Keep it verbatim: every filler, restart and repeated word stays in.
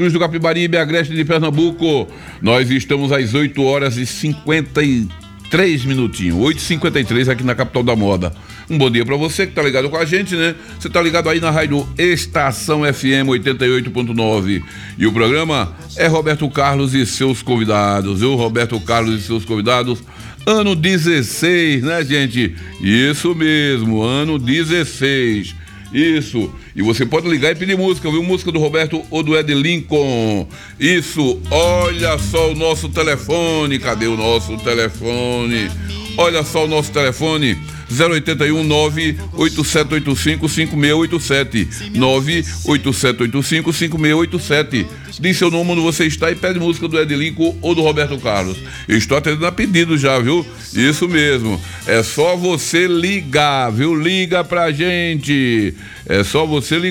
Cruz do Capibaribe, Agreste de Pernambuco. Nós estamos às oito horas e cinquenta e três minutinhos, oito e cinquenta e três aqui na capital da moda. Um bom dia pra você que tá ligado com a gente, né? Você tá ligado aí na rádio Estação F M oitenta e oito ponto nove. E o programa é Roberto Carlos e seus convidados. Eu, Roberto Carlos e seus convidados. Ano dezesseis, né, gente? Isso mesmo, ano dezesseis. Isso. E você pode ligar e pedir música, viu? Música do Roberto ou do Ed Lincoln. Isso. Olha só o nosso telefone. Cadê o nosso telefone? Olha só o nosso telefone. zero oito um nove oito sete oito cinco cinco seis oito sete nove oito sete oito cinco cinco seis oito sete. Diz seu nome onde você está e pede música do Ed Lincoln ou do Roberto Carlos. Eu estou atendendo a pedido já, viu? Isso mesmo. É só você ligar, viu? Liga pra gente. É só você ligar.